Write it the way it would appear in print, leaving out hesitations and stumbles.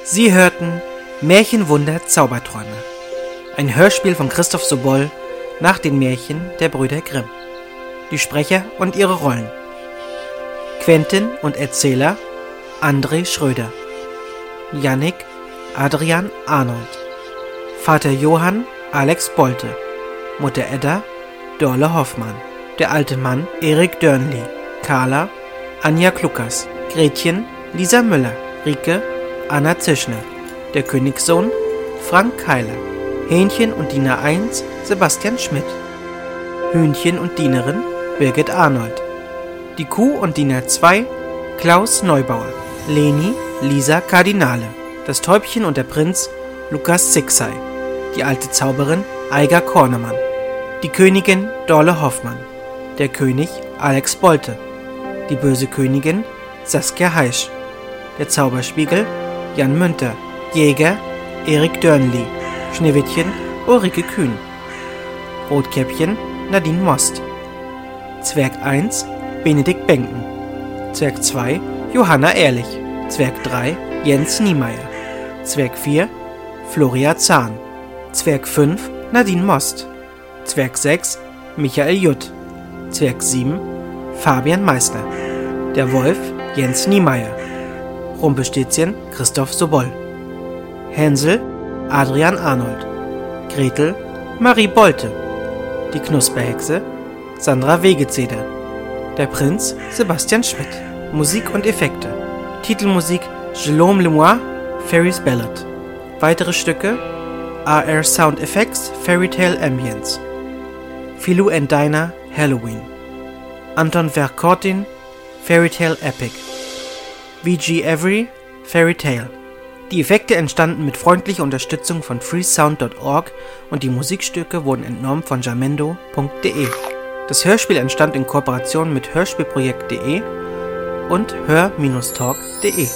Sie hörten Märchenwunder Zauberträume, ein Hörspiel von Christoph Sobol nach den Märchen der Brüder Grimm. Die Sprecher und ihre Rollen: Quentin und Erzähler André Schröder, Jannik Adrian Arnold, Vater Johann Alex Bolte, Mutter Edda Dorle Hoffmann, der alte Mann Erik Dörnli, Carla Anja Kluckers, Gretchen Lisa Müller, Rike Anna Zischner, der Königssohn Frank Keiler, Hähnchen und Diener 1 Sebastian Schmidt, Hühnchen und Dienerin Birgit Arnold, die Kuh und Diener 2 Klaus Neubauer, Leni Lisa Kardinale, das Täubchen und der Prinz Lukas Zixei, die alte Zauberin Aiga Kornemann, die Königin Dorle Hoffmann, der König Alex Bolte, die böse Königin Saskia Heisch, der Zauberspiegel Jan Münter, Jäger Erik Dörnli, Schneewittchen Ulrike Kühn, Rotkäppchen Nadine Most, Zwerg 1 Benedikt Benken, Zwerg 2 Johanna Ehrlich, Zwerg 3 Jens Niemeyer, Zwerg 4 Floria Zahn, Zwerg 5 Nadine Most, Zwerg 6 Michael Jutt, Zwerg 7 Fabian Meissner, der Wolf Jens Niemeyer, Rumpelstilzchen Christoph Sobol, Hänsel Adrian Arnold, Gretel Marie Bolte, die Knusperhexe Sandra Wegezeder, der Prinz Sebastian Schmidt. Musik und Effekte: Titelmusik Jérôme Lemoine, Fairy's Ballad. Weitere Stücke: AR Sound Effects, Fairy Tale Ambience, Philou and Dinah, Halloween, Anton Verkortin, Fairy Tale Epic, VG Avery, Fairy Tale. Die Effekte entstanden mit freundlicher Unterstützung von freesound.org und die Musikstücke wurden entnommen von jamendo.de. Das Hörspiel entstand in Kooperation mit hörspielprojekt.de und hör-talk.de.